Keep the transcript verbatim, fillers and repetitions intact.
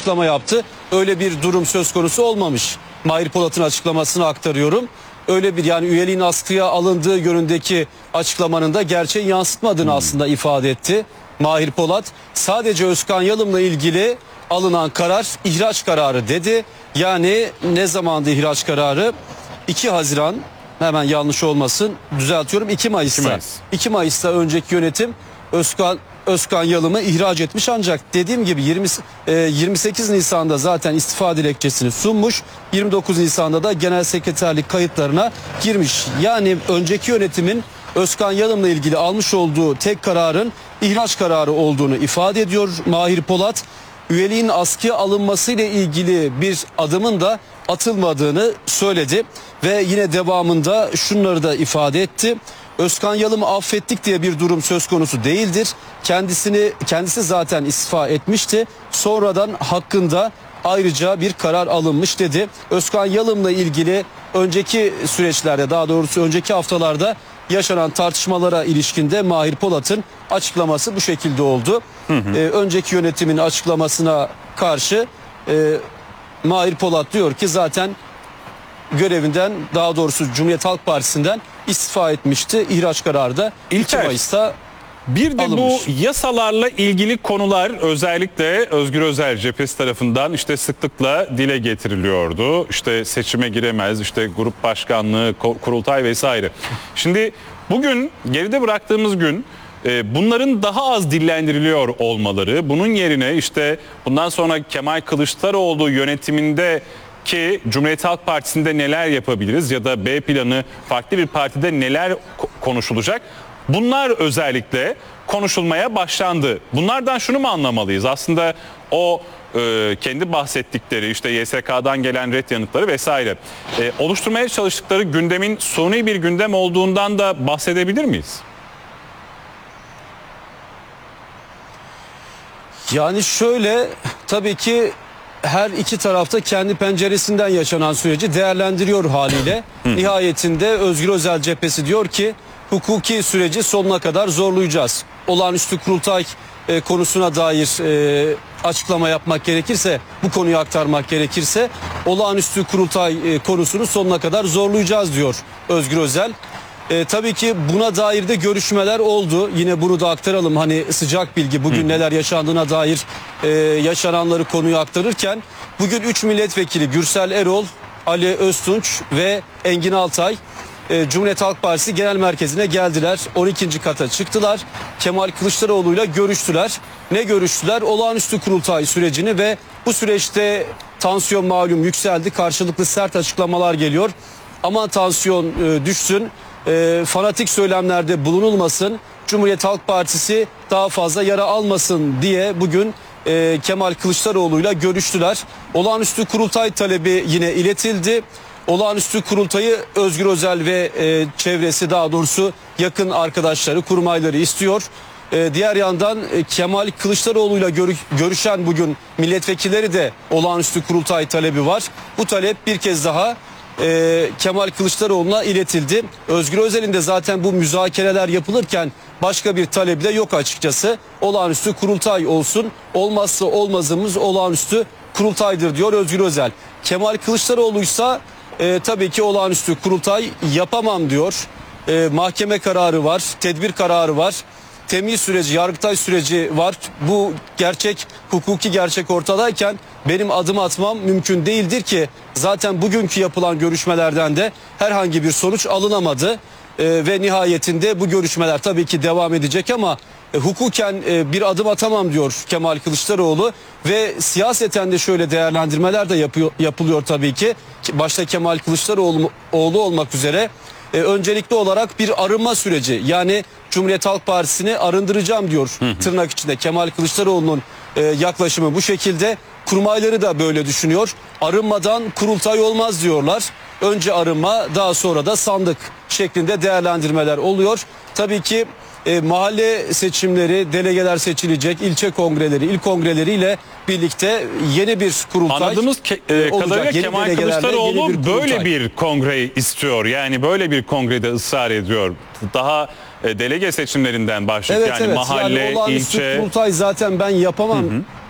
açıklama yaptı. Öyle bir durum söz konusu olmamış. Mahir Polat'ın açıklamasını aktarıyorum. Öyle bir, yani üyeliğin askıya alındığı yönündeki açıklamanın da gerçeği yansıtmadığını hmm. aslında ifade etti Mahir Polat. Sadece Özkan Yalım'la ilgili alınan karar ihraç kararı dedi. Yani ne zamandı ihraç kararı? iki Haziran, hemen yanlış olmasın düzeltiyorum, iki Mayıs'ta. iki Mayıs. iki Mayıs'ta önceki yönetim Özkan Özkan Yalım'ı ihraç etmiş, ancak dediğim gibi yirmi, yirmi sekiz Nisan'da zaten istifa dilekçesini sunmuş. yirmi dokuz Nisan'da da genel sekreterlik kayıtlarına girmiş. Yani önceki yönetimin Özkan Yalım'la ilgili almış olduğu tek kararın ihraç kararı olduğunu ifade ediyor Mahir Polat. Üyeliğin askıya alınması ile ilgili bir adımın da atılmadığını söyledi ve yine devamında şunları da ifade etti. Özkan Yalım'ı affettik diye bir durum söz konusu değildir. Kendisini kendisi zaten istifa etmişti. Sonradan hakkında ayrıca bir karar alınmış dedi. Özkan Yalım'la ilgili önceki süreçlerde, daha doğrusu önceki haftalarda yaşanan tartışmalara ilişkinde Mahir Polat'ın açıklaması bu şekilde oldu. Hı hı. Ee, önceki yönetimin açıklamasına karşı e, Mahir Polat diyor ki zaten görevinden, daha doğrusu Cumhuriyet Halk Partisi'nden istifa etmişti. İhraç kararı da iki Mayıs'ta bir de alınmış. Bu yasalarla ilgili konular özellikle Özgür Özel cephesi tarafından işte sıklıkla dile getiriliyordu. İşte seçime giremez, işte grup başkanlığı, kurultay vesaire. Şimdi bugün, geride bıraktığımız gün, bunların daha az dillendiriliyor olmaları, bunun yerine işte bundan sonra Kemal Kılıçdaroğlu yönetiminde ki Cumhuriyet Halk Partisi'nde neler yapabiliriz ya da B planı farklı bir partide neler konuşulacak? Bunlar özellikle konuşulmaya başlandı. Bunlardan şunu mu anlamalıyız? Aslında o e, kendi bahsettikleri işte Y S K'dan gelen ret yanıtları vesaire e, oluşturmaya çalıştıkları gündemin suni bir gündem olduğundan da bahsedebilir miyiz? Yani şöyle, tabii ki her iki tarafta kendi penceresinden yaşanan süreci değerlendiriyor haliyle. Nihayetinde Özgür Özel cephesi diyor ki hukuki süreci sonuna kadar zorlayacağız. Olağanüstü kurultay e, konusuna dair e, açıklama yapmak gerekirse, bu konuyu aktarmak gerekirse olağanüstü kurultay e, konusunu sonuna kadar zorlayacağız diyor Özgür Özel. E, tabii ki buna dair de görüşmeler oldu. Yine bunu da aktaralım. Hani sıcak bilgi, bugün Hı. neler yaşandığına dair e, yaşananları konuyu aktarırken bugün üç milletvekili Gürsel Erol, Ali Öztunç ve Engin Altay e, Cumhuriyet Halk Partisi Genel Merkezi'ne geldiler. on ikinci kata çıktılar. Kemal Kılıçdaroğlu'yla görüştüler. Ne görüştüler? Olağanüstü kurultay sürecini ve bu süreçte tansiyon malum yükseldi. Karşılıklı sert açıklamalar geliyor. Aman tansiyon e, düşsün. E, fanatik söylemlerde bulunulmasın, Cumhuriyet Halk Partisi daha fazla yara almasın diye bugün e, Kemal Kılıçdaroğlu'yla görüştüler. Olağanüstü kurultay talebi yine iletildi. Olağanüstü kurultayı Özgür Özel ve e, çevresi, daha doğrusu yakın arkadaşları, kurmayları istiyor. E, diğer yandan e, Kemal Kılıçdaroğlu'yla görü görüşen bugün milletvekilleri de olağanüstü kurultay talebi var. Bu talep bir kez daha Ee, Kemal Kılıçdaroğlu'na iletildi. Özgür Özel'in de zaten bu müzakereler yapılırken başka bir talebi de yok açıkçası. Olağanüstü kurultay olsun, olmazsa olmazımız olağanüstü kurultaydır diyor Özgür Özel. Kemal Kılıçdaroğlu ise e, tabii ki olağanüstü kurultay yapamam diyor. E, mahkeme kararı var, tedbir kararı var. Temyiz süreci, yargıtay süreci var. Bu gerçek, hukuki gerçek ortadayken benim adım atmam mümkün değildir ki zaten bugünkü yapılan görüşmelerden de herhangi bir sonuç alınamadı. Ee, ve nihayetinde bu görüşmeler tabii ki devam edecek ama e, hukuken e, bir adım atamam diyor Kemal Kılıçdaroğlu ve siyaseten de şöyle değerlendirmeler de yapıyor, yapılıyor tabii ki. Başta Kemal Kılıçdaroğlu oğlu olmak üzere e, öncelikli olarak bir arınma süreci, yani Cumhuriyet Halk Partisi'ni arındıracağım diyor hı hı. tırnak içinde Kemal Kılıçdaroğlu'nun e, yaklaşımı bu şekilde. Kurmayları da böyle düşünüyor. Arınmadan kurultay olmaz diyorlar. Önce arınma, daha sonra da sandık şeklinde değerlendirmeler oluyor. Tabii ki e, mahalle seçimleri, delegeler seçilecek, ilçe kongreleri, il kongreleriyle birlikte yeni bir kurultay Anladığımız ke e, kadarıyla Kemal Kılıçdaroğlu bir böyle bir kongre istiyor. Yani böyle bir kongrede ısrar ediyor. Daha e, delege seçimlerinden başlıyor. Evet, yani evet. mahalle, yani olağanüstü ilçe. kurultay zaten ben yapamam. Hı hı.